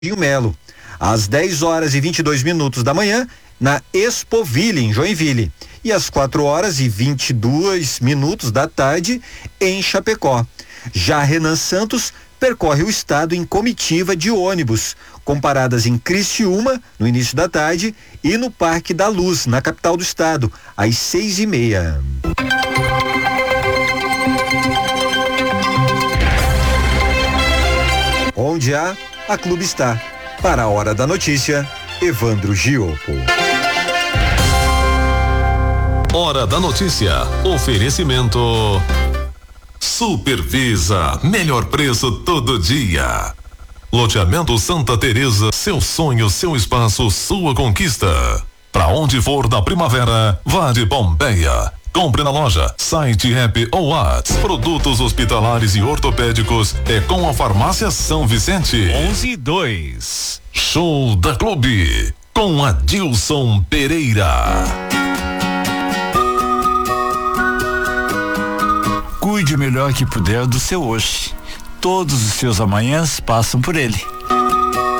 Melo, às 10h22 da manhã, na Expoville, em Joinville, e às 4h22 da tarde, em Chapecó. Já Renan Santos percorre o estado em comitiva de ônibus, com paradas em Criciúma, no início da tarde, e no Parque da Luz, na capital do estado, às 6h30. Onde há, a Clube está. Para a Hora da Notícia, Evandro Giopo. Hora da Notícia. Oferecimento Supervisa, melhor preço todo dia. Loteamento Santa Teresa, seu sonho, seu espaço, sua conquista. Pra onde for da primavera, vá de Pompeia. Compre na loja, site, app ou WhatsApp. Produtos hospitalares e ortopédicos é com a Farmácia São Vicente. 11:02. Show da Clube com Adilson Pereira. Cuide o melhor que puder do seu hoje. Todos os seus amanhãs passam por ele.